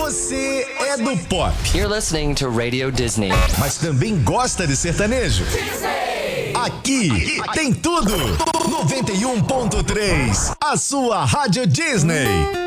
Você é do pop. You're listening to Radio Disney. Mas também gosta de sertanejo? Aqui tem tudo. 91.3, a sua Rádio Disney.